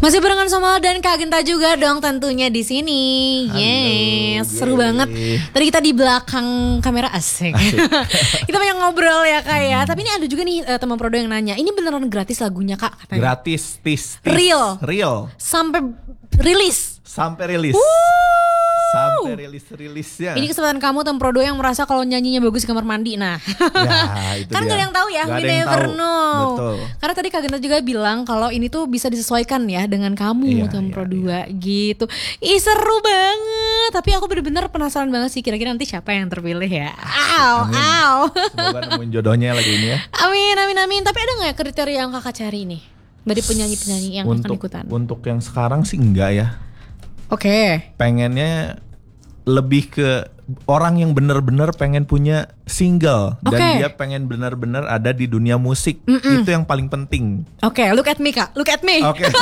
Masih barengan sama dan Kak Genta juga dong tentunya di sini. Yes, seru banget. Tadi kita di belakang kamera asik. Kita banyak ngobrol ya Kak ya. Tapi ini ada juga nih teman Prodo yang nanya, ini beneran gratis lagunya Kak katanya? Gratis, tis. Real. Sampai rilis. Sampai rilisnya. Ini kesempatan kamu teman Prodo yang merasa kalau nyanyinya bagus di kamar mandi. Nah, ya, itu kan dia. gak ada yang tahu ya, gak we never know. Betul. Karena tadi Kak Genta juga bilang kalau ini tuh bisa disesuaikan ya dengan kamu teman Prodo gitu. Ih seru banget. Tapi aku bener-bener penasaran banget sih kira-kira nanti siapa yang terpilih ya. Aw. Semoga nemuin jodohnya lagi ini ya. Amin. Tapi ada gak kriteria yang Kakak cari nih dari penyanyi-penyanyi yang akan ikutan? Untuk yang sekarang sih enggak ya. Oke. Pengennya lebih ke orang yang benar-benar pengen punya single dan dia pengen benar-benar ada di dunia musik. Itu yang paling penting. Oke, look at me Kak, look at me. Oke.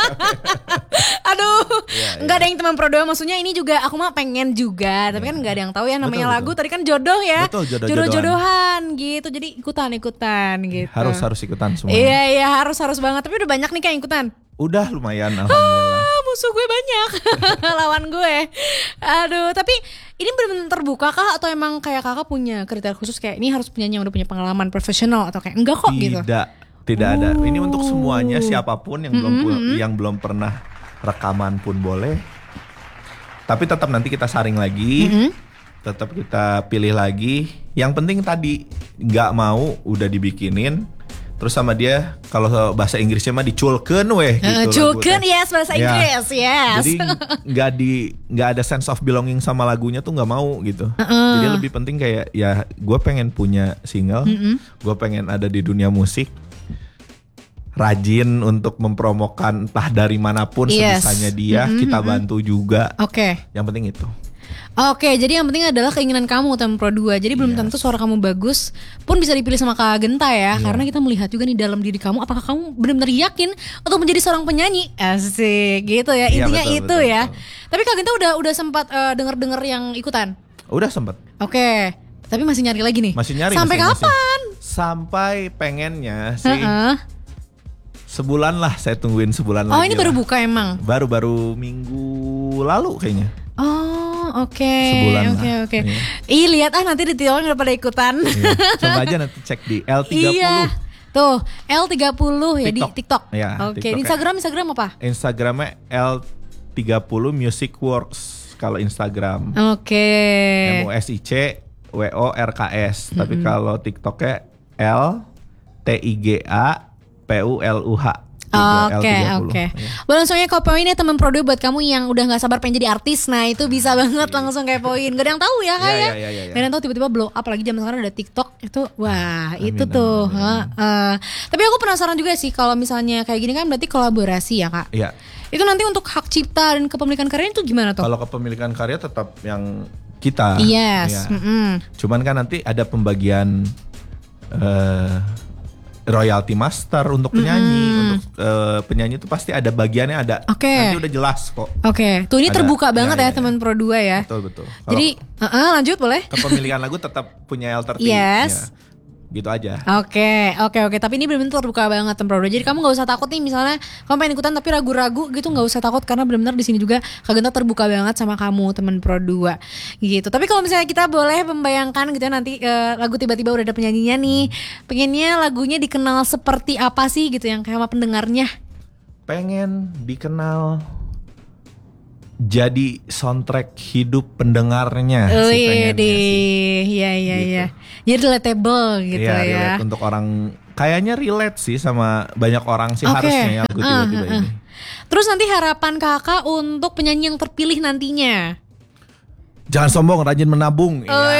Aduh, nggak ada yang teman Prodo. Maksudnya ini juga aku mah pengen juga, tapi kan nggak ada yang tahu ya namanya lagu. Tadi kan jodoh ya, jodoh-jodohan gitu. Jadi ikutan gitu. Harus ikutan semua. Iya harus banget. Tapi udah banyak nih Kak yang ikutan. Udah lumayan alhamdulillah. Musuh gue banyak lawan gue. Aduh, tapi ini benar-benar terbuka kah atau emang kayak Kakak punya kriteria khusus kayak ini harus penyanyi yang udah punya pengalaman profesional atau kayak enggak kok gitu? Tidak ada. Ini untuk semuanya, siapapun yang belum pernah rekaman pun boleh. Tapi tetap nanti kita saring lagi. Tetap kita pilih lagi. Yang penting tadi nggak mau udah dibikinin. Terus sama dia kalau bahasa Inggrisnya mah diculken gitu. Culken yes bahasa Inggris yes. Jadi nggak ada sense of belonging sama lagunya tuh nggak mau gitu. Jadi lebih penting kayak ya gue pengen punya single, gue pengen ada di dunia musik, rajin untuk mempromokan entah dari manapun sebisanya dia, kita bantu juga. Yang penting itu. Oke, jadi yang penting adalah keinginan kamu teman Pro 2. Jadi belum tentu suara kamu bagus pun bisa dipilih sama Kak Genta ya. Karena kita melihat juga nih dalam diri kamu apakah kamu benar-benar yakin untuk menjadi seorang penyanyi. Asik gitu ya. Intinya betul. Tapi Kak Genta udah sempat dengar-dengar yang ikutan? Udah sempat. Oke. Tapi masih nyari lagi nih. Masih nyari. Sampai kapan? Sampai pengennya sih sebulan lah, saya tungguin sebulan lagi. Oh ini baru buka emang? Baru minggu lalu kayaknya. Oh oke. Ih lihat nanti di TikTok udah pada ikutan. Coba aja nanti cek di L30. Iya. Tuh L30 ya di TikTok. Oke. Di Instagram apa? Instagramnya L30 Music Works kalau Instagram. MUSICWORKS. Tapi kalau TikToknya LTIGAPULUH. Oke. Langsungnya kepoin ya teman Prodo buat kamu yang udah nggak sabar pengen jadi artis. Nah itu bisa banget langsung kepoin. Gak ada yang tahu ya kayak. Gak ada yang tahu tiba-tiba blow up lagi zaman sekarang ada TikTok itu. Wah itu tuh. Tapi aku penasaran juga sih kalau misalnya kayak gini kan berarti kolaborasi ya Kak. Iya. Itu nanti untuk hak cipta dan kepemilikan karya itu gimana tuh? Kalau kepemilikan karya tetap yang kita. Yes. Cuman kan nanti ada pembagian royalty master untuk penyanyi, untuk penyanyi itu pasti ada bagiannya ada. Nanti udah jelas kok. Tuh ini ada, terbuka banget ya teman Pro 2 ya. Betul. Jadi lanjut boleh? Kepemilikan lagu tetap punya L30. Yes. Ya. Gitu aja. Oke. Tapi ini benar-benar terbuka banget teman Pro 2. Jadi kamu nggak usah takut nih misalnya kamu pengen ikutan tapi ragu-ragu gitu, nggak usah takut karena benar-benar di sini juga Kak Genta terbuka banget sama kamu teman Pro 2 gitu. Tapi kalau misalnya kita boleh membayangkan gitu ya nanti lagu tiba-tiba udah ada penyanyinya nih, pengennya lagunya dikenal seperti apa sih gitu yang kayak sama pendengarnya? Pengen dikenal jadi soundtrack hidup pendengarnya sih pengennya sih. Iya. Jadi relatable gitu ya. Relate untuk orang, kayaknya relate sih sama banyak orang sih harusnya ya lagu tiba-tiba ini. Terus nanti harapan Kakak untuk penyanyi yang terpilih nantinya? Jangan sombong, rajin menabung.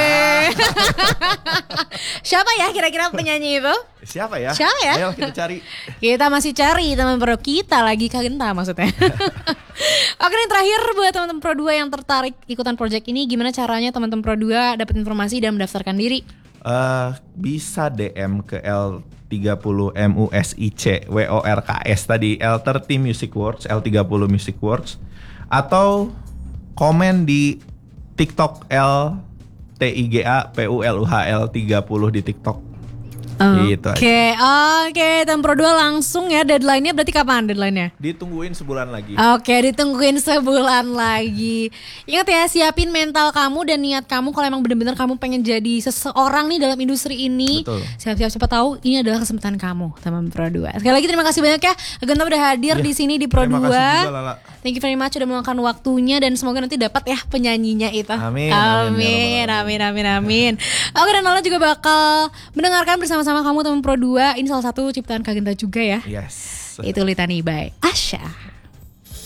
Siapa ya kira-kira penyanyi itu? Siapa ya? Ayo kita cari. Kita masih cari teman Pro kita lagi Kak Genta maksudnya. Oke nih terakhir buat teman-teman Pro 2 yang tertarik ikutan project ini, gimana caranya teman-teman Pro 2 dapat informasi dan mendaftarkan diri? Bisa DM ke L30 MUSICWORKS tadi, L30 Music Works, L30 Music Works, atau komen di TikTok LTIGAPULUHL30 di TikTok. Gitu aja. Oke, Tempro 2 langsung ya, deadline-nya berarti kapan deadline-nya? Ditungguin sebulan lagi. Oke, ditungguin sebulan lagi. Ingat ya, siapin mental kamu dan niat kamu kalau emang benar-benar kamu pengen jadi seseorang nih dalam industri ini. Betul. Siap-siap, siapa tahu ini adalah kesempatan kamu, teman Pro 2. Sekali lagi terima kasih banyak ya, Genta udah hadir di sini di Pro 2. Terima kasih juga, Lala. Thank you very much udah meluangkan waktunya dan semoga nanti dapat ya penyanyinya itu. Amin. Amin. Oke, dan Lala juga bakal mendengarkan bersama-sama kamu teman Pro 2. Ini salah satu ciptaan Kak Genta juga ya. Yes. Itu Litany by Asha.